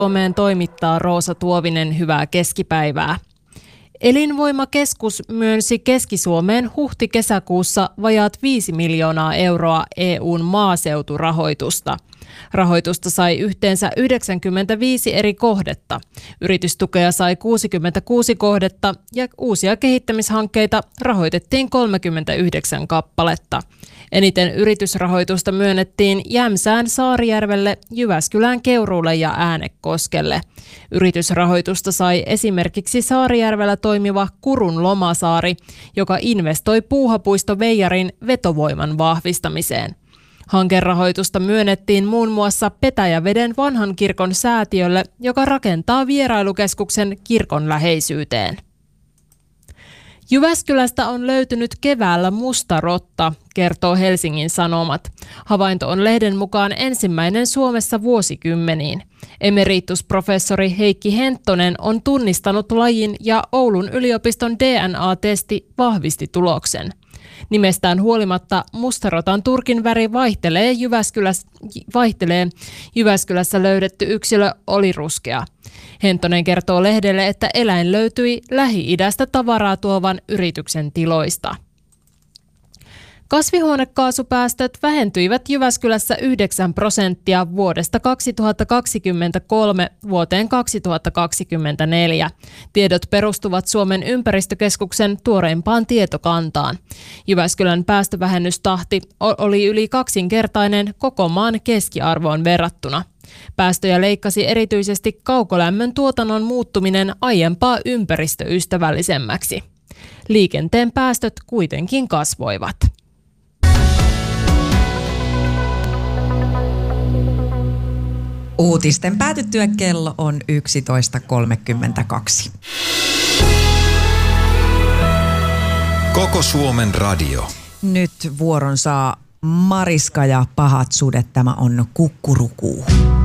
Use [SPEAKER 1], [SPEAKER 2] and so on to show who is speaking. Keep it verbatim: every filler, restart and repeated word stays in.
[SPEAKER 1] Suomeen toimittaa Roosa Tuovinen, hyvää keskipäivää. Elinvoimakeskus myönsi Keski-Suomeen huhti-kesäkuussa vajaat viisi miljoonaa euroa E U:n maaseuturahoitusta. Rahoitusta sai yhteensä yhdeksänkymmentäviisi eri kohdetta. Yritystukea sai kuusikymmentäkuusi kohdetta ja uusia kehittämishankkeita rahoitettiin kolmekymmentäyhdeksän kappaletta. Eniten yritysrahoitusta myönnettiin Jämsään, Saarijärvelle, Jyväskylään, Keuruulle ja Äänekoskelle. Yritysrahoitusta sai esimerkiksi Saarijärvellä toimiva Kurun Lomasaari, joka investoi Puuhapuisto Veijarin vetovoiman vahvistamiseen. Hankerahoitusta myönnettiin muun muassa Petäjäveden vanhan kirkon säätiölle, joka rakentaa vierailukeskuksen kirkon läheisyyteen. Jyväskylästä on löytynyt keväällä musta rotta, kertoo Helsingin Sanomat. Havainto on lehden mukaan ensimmäinen Suomessa vuosikymmeniin. Emeritusprofessori Heikki Henttonen on tunnistanut lajin ja Oulun yliopiston D N A-testi vahvisti tuloksen. Nimestään huolimatta mustarotan turkin väri vaihtelee Jyväskylässä, vaihtelee. Jyväskylässä löydetty yksilö oli ruskea. Henttonen kertoo lehdelle, että eläin löytyi Lähi-idästä tavaraa tuovan yrityksen tiloista. Kasvihuonekaasupäästöt vähentyivät Jyväskylässä yhdeksän prosenttia vuodesta kaksituhattakaksikymmentäkolme vuoteen kaksituhattakaksikymmentäneljä. Tiedot perustuvat Suomen ympäristökeskuksen tuoreimpaan tietokantaan. Jyväskylän päästövähennystahti oli yli kaksinkertainen koko maan keskiarvoon verrattuna. Päästöjä leikkasi erityisesti kaukolämmön tuotannon muuttuminen aiempaa ympäristöystävällisemmäksi. Liikenteen päästöt kuitenkin kasvoivat.
[SPEAKER 2] Uutisten päätyttyä kello on yksitoista kolmekymmentäkaksi.
[SPEAKER 3] Koko Suomen radio.
[SPEAKER 2] Nyt vuoron saa Mariska ja pahat sudet. Tämä on Kukkurukuu.